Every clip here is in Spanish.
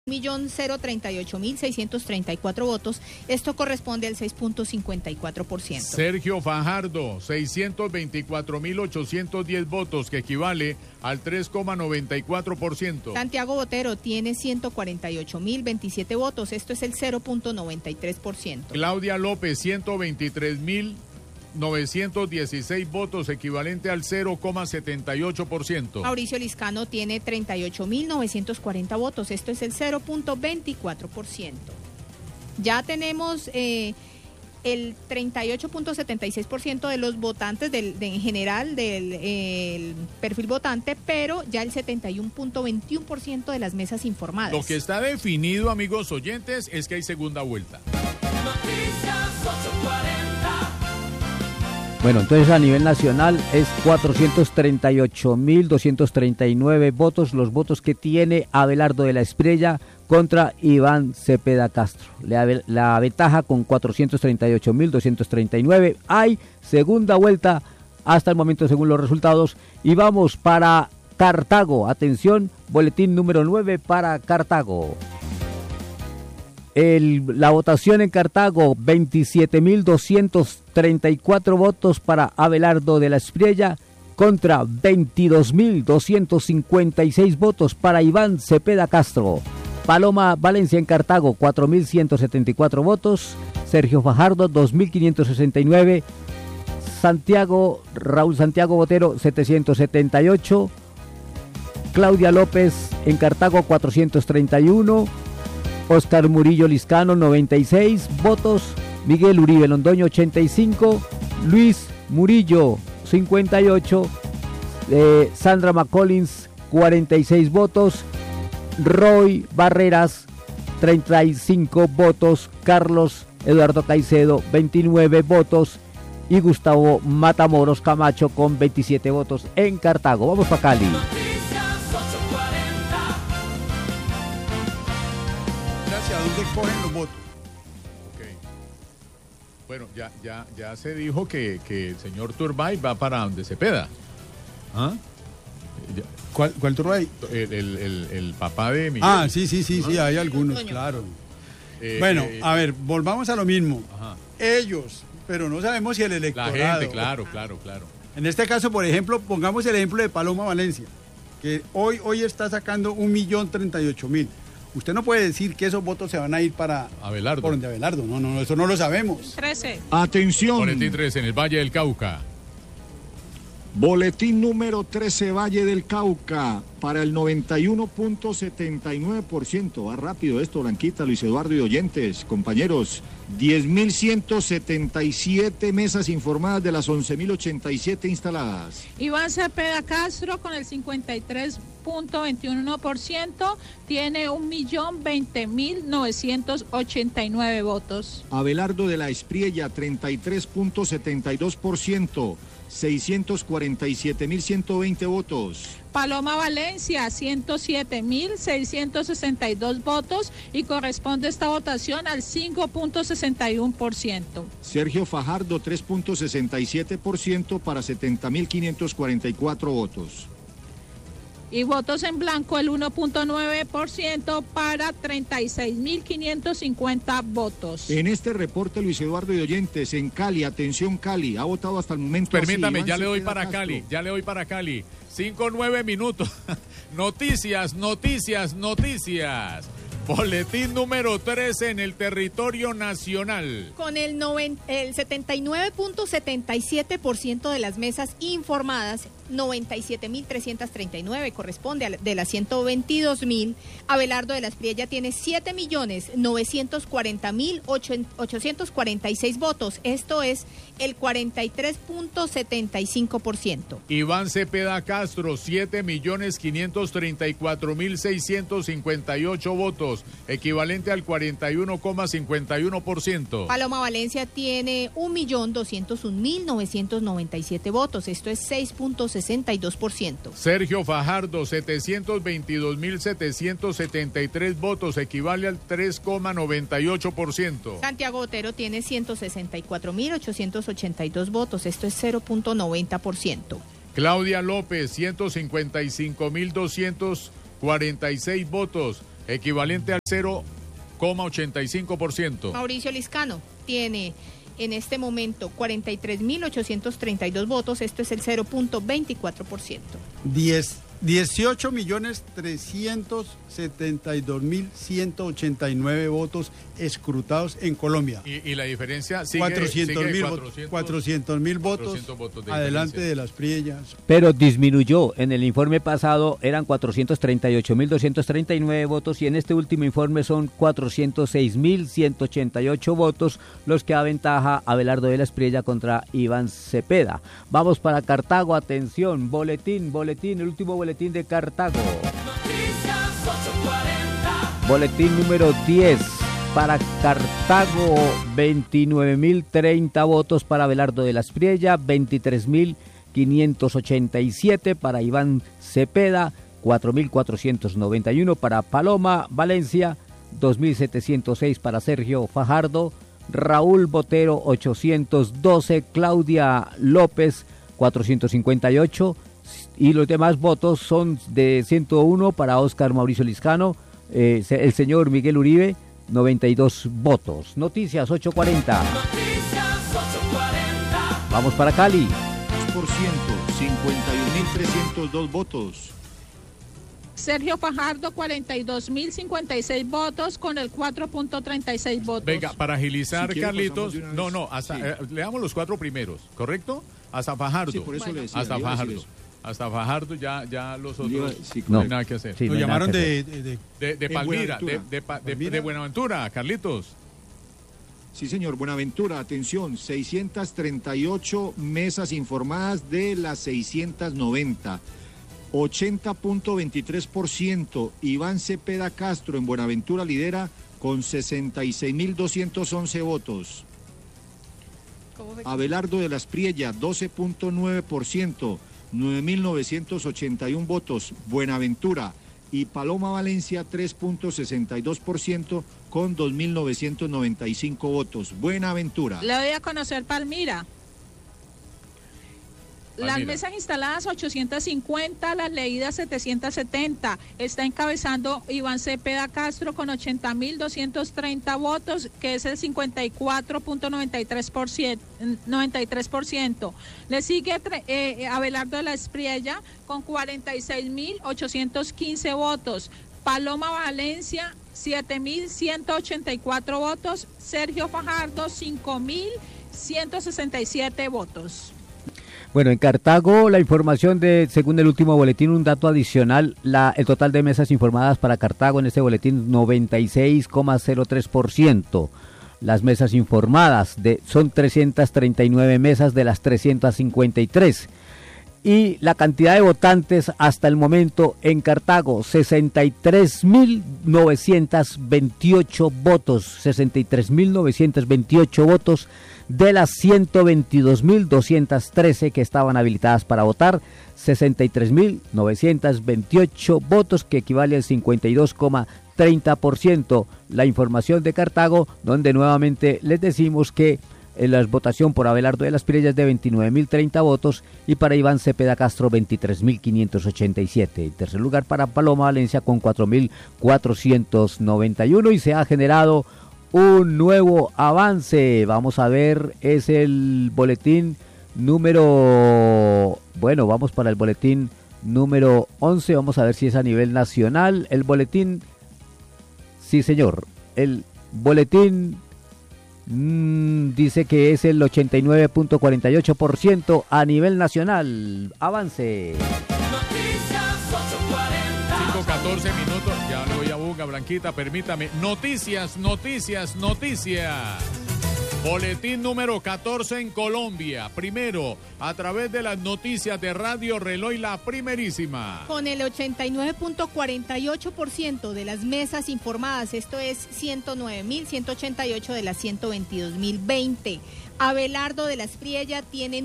1.038.634 votos. Esto corresponde al 6.54%. Sergio Fajardo, 624.810 votos, que equivale al 3,94%. Santiago Botero tiene 148.027 votos. Esto es el 0.93%. Claudia López, 123.916 votos, equivalente al 0,78%. Mauricio Liscano tiene 38.940 votos, esto es el 0.24%. Ya tenemos el 38.76% de los votantes en general del perfil votante, pero ya el 71.21% de las mesas informadas. Lo que está definido, amigos oyentes, es que hay segunda vuelta. Noticias 840. Bueno, entonces a nivel nacional es 438.239 votos, los votos que tiene Abelardo de la Espriella contra Iván Cepeda Castro. La ventaja con 438.239. Hay segunda vuelta hasta el momento según los resultados. Y vamos para Cartago. Atención, boletín número 9 para Cartago. La votación en Cartago, 27.234 votos para Abelardo de la Espriella contra 22.256 votos para Iván Cepeda Castro. Paloma Valencia en Cartago, 4.174 votos. Sergio Fajardo, 2.569. Raúl Santiago Botero, 778. Claudia López en Cartago, 431. Oscar Murillo Liscano, 96 votos. Miguel Uribe Londoño, 85. Luis Murillo, 58. Sandra McCollins, 46 votos. Roy Barreras, 35 votos. Carlos Eduardo Caicedo, 29 votos. Y Gustavo Matamoros Camacho con 27 votos en Cartago. Vamos para Cali. ¿Dónde cogen los votos? Okay. Bueno, ya se dijo que el señor Turbay va para donde Cepeda. ¿Ah? ¿Cuál Turbay? El papá de Miguel. Ah, sí, hay algunos, claro. Bueno, a ver, volvamos a lo mismo. Ajá. Ellos, pero no sabemos si el electorado. La gente, claro. En este caso, por ejemplo, pongamos el ejemplo de Paloma Valencia, que hoy está sacando 1.038.000. Usted no puede decir que esos votos se van a ir para Abelardo. Por donde Abelardo. No, eso no lo sabemos. 13. Atención. Boletín 13 en el Valle del Cauca. Boletín número 13, Valle del Cauca, para el 91.79%. Va rápido esto, Blanquita, Luis Eduardo y oyentes, compañeros. 10.177 mesas informadas de las 11.087 instaladas. Iván Cepeda Castro con el 53.21% tiene 1.020.989 votos. Abelardo de la Espriella, 33.72%. 647.120 votos. Paloma Valencia, 107.662 votos y corresponde esta votación al 5.61%. Sergio Fajardo, 3.67% para 70.544 votos. Y votos en blanco el 1.9% para 36.550 votos. En este reporte, Luis Eduardo y oyentes, en Cali, atención Cali, ha votado hasta el momento. Permítame, así, ya le doy Cepeda para Castro. Cali. 5-9 minutos. Noticias. Boletín número 13 en el territorio nacional. Con el 79.77% de las mesas informadas, 97.339 corresponde de las 122.000. Abelardo de la Espriella tiene 7.940.846 votos. Esto es el 43.75%. Iván Cepeda Castro, 7.534.658 votos, equivalente al 41,51%. Paloma Valencia tiene 1.201.997 votos. Esto es 6.62%. Sergio Fajardo, 722.773 votos, equivale al 3,98%. Santiago Botero tiene 164.882 votos, esto es 0.90%. Claudia López, 155.246 votos, equivalente al 0,85%. Mauricio Liscano tiene en este momento 43.832 votos, esto es el 0.24%. 18.372.189 votos escrutados en Colombia. Y la diferencia sigue 400.000 votos de adelante diferencia. de las Priellas. Pero disminuyó. En el informe pasado eran 438.239 votos y en este último informe son 406.188 votos los que aventaja Abelardo de la Espriella contra Iván Cepeda. Vamos para Cartago, atención, boletín, el último boletín de Cartago. Noticias 840. Boletín número 10 para Cartago, 29.030 votos para Abelardo de la Espriella, 23.587 para Iván Cepeda, 4.491 para Paloma Valencia, 2.706 para Sergio Fajardo, Raúl Botero 812, Claudia López 458 y los demás votos son de 101 para Óscar Mauricio Liscano, el señor Miguel Uribe 92 votos. Noticias 840. Noticias 840. Vamos para Cali. 2%, 51.302 votos. Sergio Fajardo, 42.056 votos con el 4.36 votos. Venga, para agilizar, Si quiere, Carlitos, pasamos de una vez. hasta, Sí. leamos los 4 primeros, ¿correcto? Hasta Fajardo. Sí, por eso le decía, hasta le iba a decir Fajardo. eso. Hasta Fajardo ya los Le iba- otros sí, no hay correcto. nada que hacer. Sí, Lo no hay nada llamaron que hacer. De En Palmira, Buenaventura. de Buenaventura, Carlitos. Sí, señor. Buenaventura, atención, 638 mesas informadas de las 690. 80.23%. Iván Cepeda Castro en Buenaventura lidera con 66.211 votos. Abelardo de la Espriella, 12.9%, 9.981 votos. Buenaventura. Y Paloma Valencia, 3.62%, con 2.995 votos. Buenaventura. Le doy a conocer Palmira. Las Palmira. mesas instaladas 850, las leídas 770. Está encabezando Iván Cepeda Castro con 80.230 votos, que es el 54.93%. Le sigue Abelardo de la Espriella con 46.815 votos. Paloma Valencia, 7.184 votos. Sergio Fajardo, 5.167 votos. Bueno, en Cartago la información según el último boletín, un dato adicional, el total de mesas informadas para Cartago en este boletín 96,03%. Las mesas informadas son 339 mesas de las 353. Y la cantidad de votantes hasta el momento en Cartago, 63.928 votos, 63.928 votos de las 122.213 que estaban habilitadas para votar, 63.928 votos que equivale al 52,30%. La información de Cartago, donde nuevamente les decimos que la votación por Abelardo de las Espriella es de 29.030 votos y para Iván Cepeda Castro 23.587. En tercer lugar para Paloma Valencia con 4.491 y se ha generado un nuevo avance. Vamos a ver, es el boletín número... Bueno, vamos para el boletín número 11. Vamos a ver si es a nivel nacional. El boletín... Sí, señor. El boletín... dice que es el 89.48% a nivel nacional. Avance. Noticias 840. 5:14 minutos. Ya le voy a Buga, Blanquita, permítame. Noticias. Boletín número 14 en Colombia. Primero, a través de las noticias de Radio Reloj, la primerísima. Con el 89.48% de las mesas informadas, esto es 109.188 de las 122.020. Abelardo de la Espriella tiene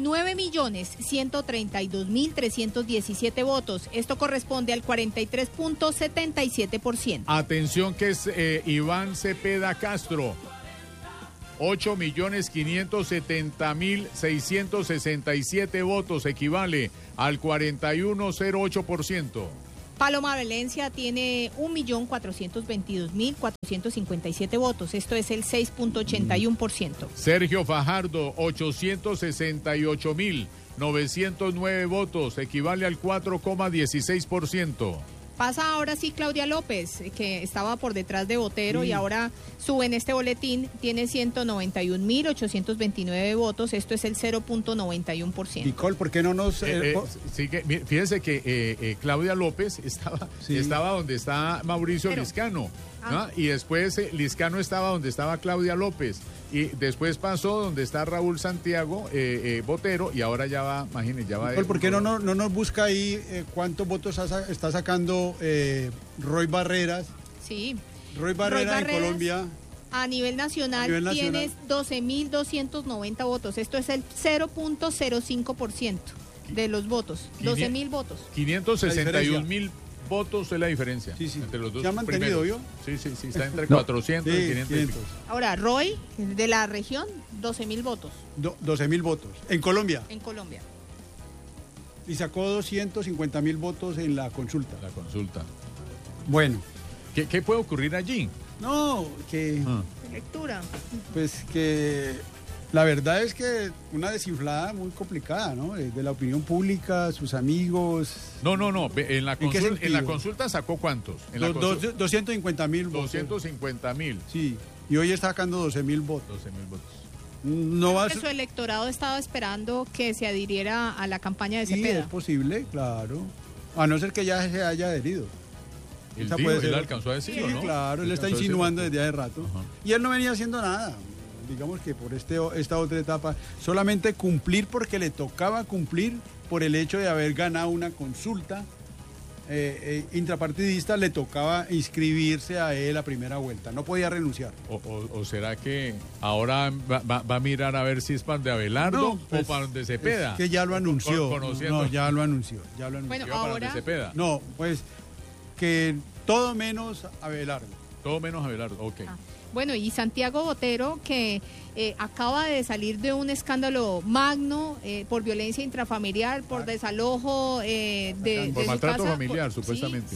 9.132.317 votos. Esto corresponde al 43.77%. Atención que es Iván Cepeda Castro. 8.570.667 votos, equivale al 41,08%. Paloma Valencia tiene 1.422.457 votos. Esto es el 6.81%. Sergio Fajardo, 868.909 votos, equivale al 4,16%. Pasa ahora sí Claudia López, que estaba por detrás de Botero y ahora sube en este boletín, tiene 191.829 votos, esto es el 0.91%. Nicole, ¿por qué no nos...? Fíjense que Claudia López estaba donde está Mauricio Liscano, ¿no? Y después Liscano estaba donde estaba Claudia López. Y después pasó donde está Raúl Santiago Botero y ahora ya va, imagínense, ya va... ¿Por qué no nos busca ahí cuántos votos está sacando Roy Barreras? Sí. Roy Barreras en Colombia. A nivel nacional tienes 12.290 votos. Esto es el 0.05% de los votos. 12.000 votos. 561.000 votos es la diferencia sí. entre los dos. ¿Se ha mantenido, primeros. Sí, está entre 400 y 500. Ahora, Roy, de la región, 12.000 votos. 12.000 votos. ¿En Colombia? En Colombia. Y sacó 250.000 votos en la consulta. La consulta. Bueno. ¿Qué puede ocurrir allí? No, que... Lectura. Pues que... La verdad es que una desinflada muy complicada, ¿no? De la opinión pública, sus amigos... No. En la consulta sacó ¿cuántos? 250.000 votos. 250.000. Sí, y hoy está sacando 12.000 votos. 12.000 votos. No va su electorado estaba esperando que se adhiriera a la campaña de Cepeda. Sí, es posible, claro. A no ser que ya se haya adherido. Él alcanzó a decirlo, sí, ¿no? Claro, él está insinuando desde hace rato. Ajá. Y él no venía haciendo nada. Digamos que por esta otra etapa, solamente cumplir porque le tocaba cumplir por el hecho de haber ganado una consulta intrapartidista, le tocaba inscribirse a él a primera vuelta, no podía renunciar. ¿O será que ahora va a mirar a ver si es para de Abelardo o para donde Cepeda? Es que ya lo anunció. Ya lo anunció. Bueno, ahora... Cepeda. No, pues que todo menos Abelardo. Todo menos Abelardo, ok. Bueno, y Santiago Botero, que acaba de salir de un escándalo magno por violencia intrafamiliar, por desalojo de por maltrato casa, familiar, supuestamente.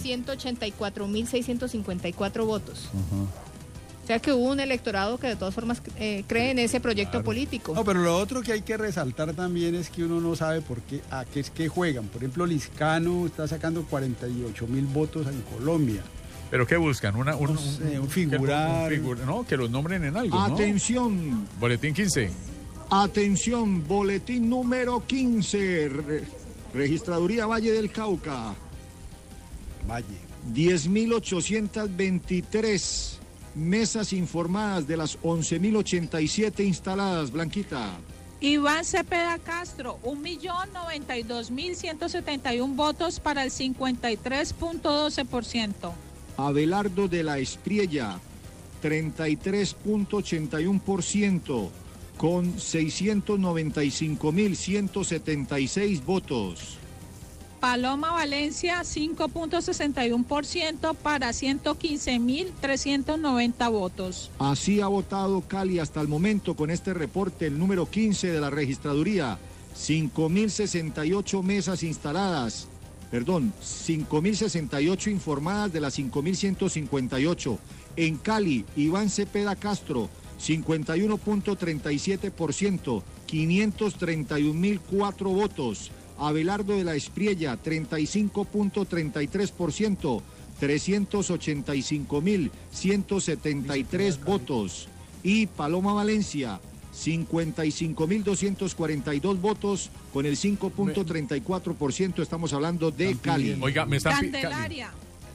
184.654 votos. O sea que hubo un electorado que de todas formas cree en ese proyecto político. No, pero lo otro que hay que resaltar también es que uno no sabe por qué, a qué es que juegan. Por ejemplo, Liscano está sacando 48.000 votos en Colombia. ¿Pero qué buscan? Un figurar. No, que los nombren en algo, ¿no? Atención. Boletín 15. Atención, boletín número 15. Registraduría Valle del Cauca. Valle. 10.823 mesas informadas de las 11.087 instaladas, Blanquita. Iván Cepeda Castro, 1.092.171 votos para el 53.12%. Abelardo de la Espriella, 33.81%, con 695.176 votos. Paloma Valencia, 5.61% para 115.390 votos. Así ha votado Cali hasta el momento con este reporte, el número 15 de la registraduría. 5.068 mesas instaladas. 5.068 informadas de las 5.158. En Cali, Iván Cepeda Castro, 51.37%, 531.004 votos. Abelardo de la Espriella, 35.33%, 385.173 votos. Y Paloma Valencia, 55.242 votos con el 5.34%. Estamos hablando de Cali. Oiga, me están Candelaria.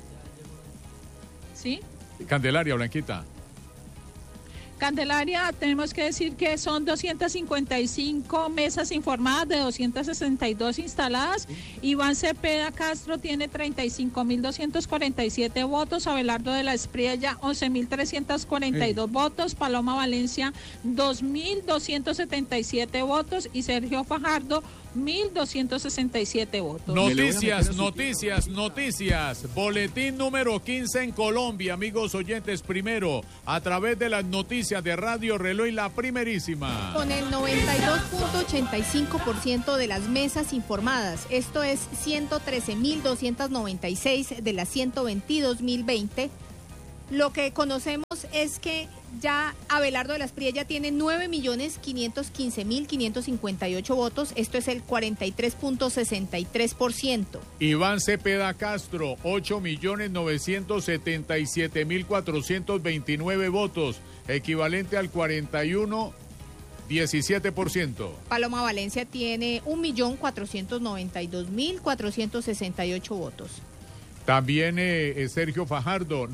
¿Sí? Candelaria, Blanquita. Candelaria, tenemos que decir que son 255 mesas informadas de 262 instaladas. Iván Cepeda Castro tiene 35.247 votos. Abelardo de la Espriella, 11.342 votos. Paloma Valencia, 2.277 votos. Y Sergio Fajardo, 1.267 votos. Noticias. Boletín número 15 en Colombia, amigos oyentes. Primero, a través de las noticias de Radio Reloj, la primerísima. Con el 92.85% de las mesas informadas, esto es 113.296 de las 122.020. Lo que conocemos es que ya Abelardo de la Espriella tiene 9.515.558 votos, esto es el 43.63%. Iván Cepeda Castro, 8.977.429 votos, equivalente al 41.17%. Paloma Valencia tiene 1.492.468 votos. También Sergio Fajardo,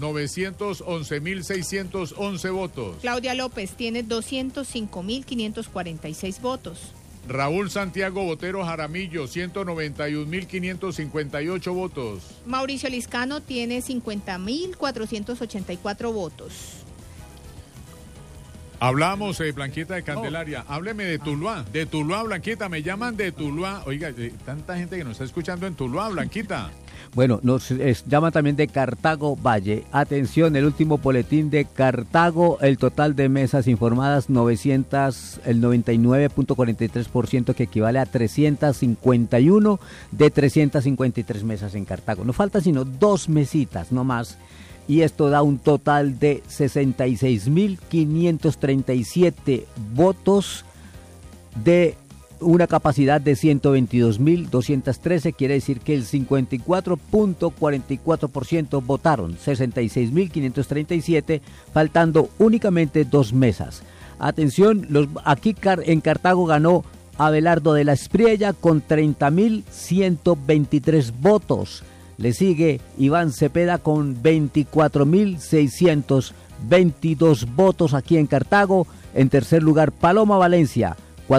911.611 votos. Claudia López tiene 205.546 votos. Raúl Santiago Botero Jaramillo, 191.558 votos. Mauricio Liscano tiene 50.484 voos. Hablamos, Blanquita de Candelaria. Hábleme de Tuluá. De Tuluá, Blanquita, me llaman de Tuluá. Oiga, tanta gente que nos está escuchando en Tuluá, Blanquita. Bueno, nos llaman también de Cartago Valle. Atención, el último boletín de Cartago, el total de mesas informadas, el 99.43%, que equivale a 351 de 353 mesas en Cartago. No faltan sino 2 mesitas, no más. Y esto da un total de 66.537 votos de una capacidad de 122.213, quiere decir que el 54.44% votaron, 66.537, faltando únicamente 2 mesas. Atención, aquí en Cartago ganó Abelardo de la Espriella con 30.123 votos. Le sigue Iván Cepeda con 24.622 votos aquí en Cartago. En tercer lugar, Paloma Valencia,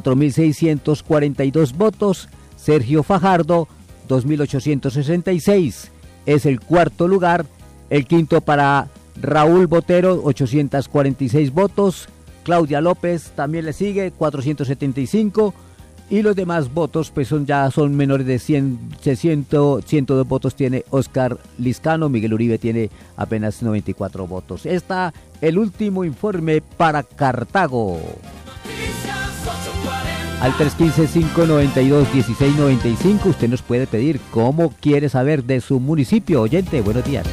4.642 votos. Sergio Fajardo, 2.866. Es el cuarto lugar. El quinto para Raúl Botero, 846 votos. Claudia López también le sigue, 475. Y los demás votos pues son menores de 102 votos tiene Oscar Liscano. Miguel Uribe tiene apenas 94 votos. Está el último informe para Cartago. Al 315-592-1695 usted nos puede pedir cómo quiere saber de su municipio. Oyente, buenos días.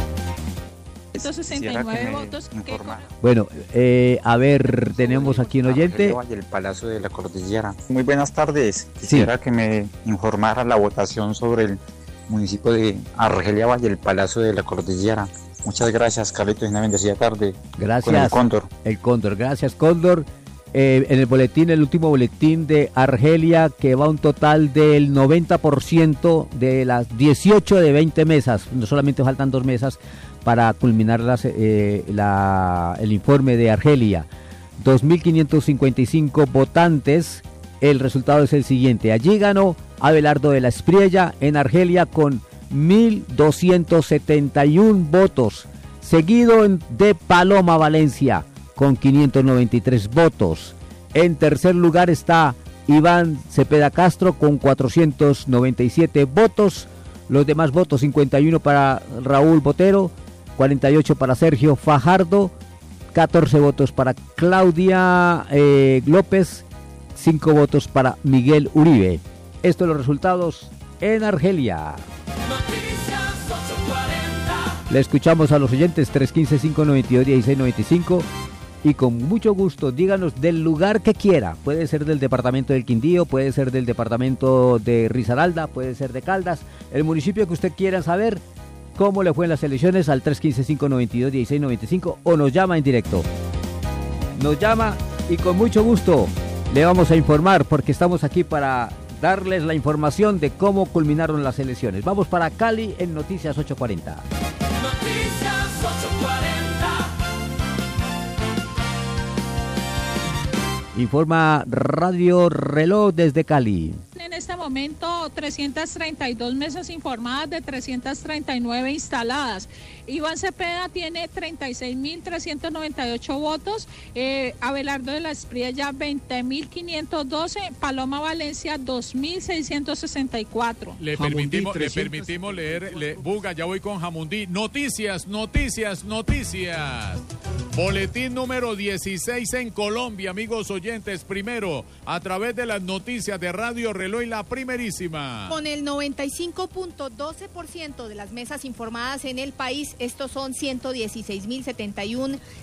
169 votos. Bueno, a ver, tenemos aquí un oyente. El Palacio de la Cordillera. Muy buenas tardes. Quisiera que me informara la votación sobre el municipio de Argelia Valle, el Palacio de la Cordillera. Muchas gracias, Carlitos, y una bendecida tarde. Gracias. Con el Cóndor. El Cóndor, gracias, Cóndor. En el último boletín de Argelia, que va un total del 90% de las 18 de 20 mesas. No solamente faltan 2 mesas para culminar el informe de Argelia. 2.555 votantes. El resultado es el siguiente. Allí ganó Abelardo de la Espriella en Argelia con 1.271 votos. Seguido de Paloma Valencia con 593 votos. En tercer lugar está Iván Cepeda Castro con 497 votos. Los demás votos, 51 para Raúl Botero, 48 para Sergio Fajardo, 14 votos para Claudia López, 5 votos para Miguel Uribe. Estos los resultados en Argelia. Le escuchamos a los oyentes 315-592-1695 y con mucho gusto díganos del lugar que quiera. Puede ser del departamento del Quindío, puede ser del departamento de Risaralda, puede ser de Caldas, el municipio que usted quiera saber cómo le fue en las elecciones al 315-592-1695 o nos llama en directo. Nos llama y con mucho gusto le vamos a informar porque estamos aquí para darles la información de cómo culminaron las elecciones. Vamos para Cali en Noticias 840. Noticias 840. Informa Radio Reloj desde Cali. En este momento 332 mesas informadas de 339 instaladas. Iván Cepeda tiene 36.398 votos, Abelardo de la Espriella 20.512, Paloma Valencia 2.664. Le permitimos leer, Buga, ya voy con Jamundí. Noticias. Boletín número 16 en Colombia, amigos oyentes. Primero, a través de las noticias de Radio Reloj, la primerísima. Con el 95.12% de las mesas informadas en el país, estos son 116.071